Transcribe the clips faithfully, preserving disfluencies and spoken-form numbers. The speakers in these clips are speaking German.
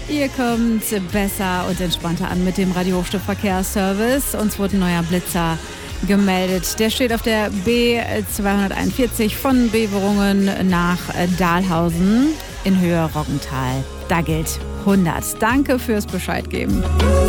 Ihr kommt besser und entspannter an mit dem Radio Hochstift-Verkehrsservice. Uns wurde ein neuer Blitzer gemeldet. Der steht auf der B zweihunderteinundvierzig von Beverungen nach Dahlhausen in Höhe Roggental. Da gilt hundert. Danke fürs Bescheid geben.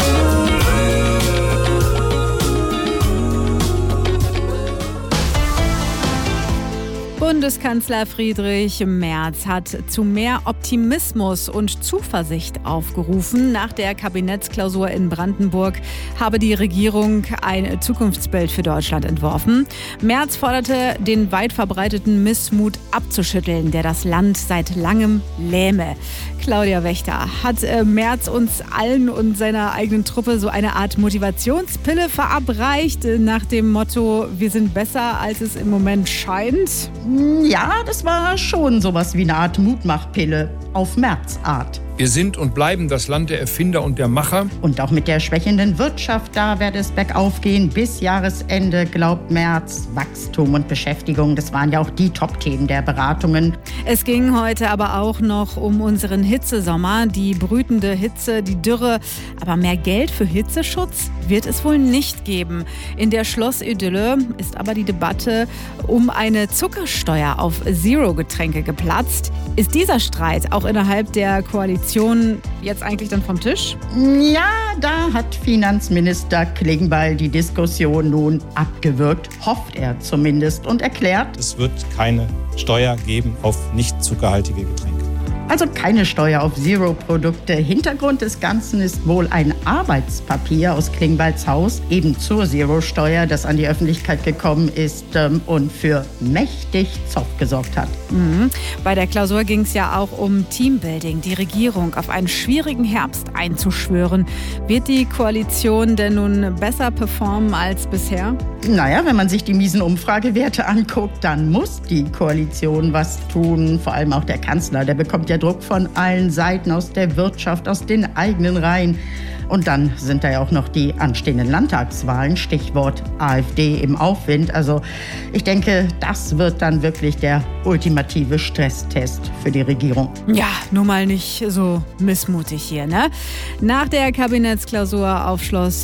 Bundeskanzler Friedrich Merz hat zu mehr Optimismus und Zuversicht aufgerufen. Nach der Kabinettsklausur in Brandenburg habe die Regierung ein Zukunftsbild für Deutschland entworfen. Merz forderte, den weit verbreiteten Missmut abzuschütteln, der das Land seit langem lähme. Claudia Wächter, hat Merz uns allen und seiner eigenen Truppe so eine Art Motivationspille verabreicht, nach dem Motto, wir sind besser, als es im Moment scheint? Ja, das war schon sowas wie eine Art Mutmachpille auf Merz-Art. Wir sind und bleiben das Land der Erfinder und der Macher. Und auch mit der schwächenden Wirtschaft, da werde es bergauf gehen. Bis Jahresende, glaubt Merz. Wachstum und Beschäftigung, das waren ja auch die Top-Themen der Beratungen. Es ging heute aber auch noch um unseren Hitzesommer, die brütende Hitze, die Dürre. Aber mehr Geld für Hitzeschutz wird es wohl nicht geben. In der Schlossidylle ist aber die Debatte um eine Zuckersteuer auf Zero-Getränke geplatzt. Ist dieser Streit auch innerhalb der Koalition jetzt eigentlich dann vom Tisch? Ja, da hat Finanzminister Klingbeil die Diskussion nun abgewürgt, hofft er zumindest, und erklärt: Es wird keine Steuer geben auf nicht zuckerhaltige Getränke. Also keine Steuer auf Zero-Produkte. Hintergrund des Ganzen ist wohl ein Arbeitspapier aus Klingbeils Haus, eben zur Zero-Steuer, das an die Öffentlichkeit gekommen ist ähm, und für mächtig Zoff gesorgt hat. Mhm. Bei der Klausur ging es ja auch um Teambuilding, die Regierung auf einen schwierigen Herbst einzuschwören. Wird die Koalition denn nun besser performen als bisher? Naja, wenn man sich die miesen Umfragewerte anguckt, dann muss die Koalition was tun. Vor allem auch der Kanzler, der bekommt ja Druck von allen Seiten, aus der Wirtschaft, aus den eigenen Reihen. Und dann sind da ja auch noch die anstehenden Landtagswahlen, Stichwort AfD im Aufwind. Also ich denke, das wird dann wirklich der ultimative Stresstest für die Regierung. Ja, nur mal nicht so missmutig hier, ne? Nach der Kabinettsklausur auf Schloss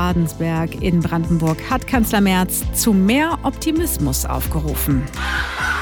Neuhardensberg in Brandenburg hat Kanzler Merz zu mehr Optimismus aufgerufen.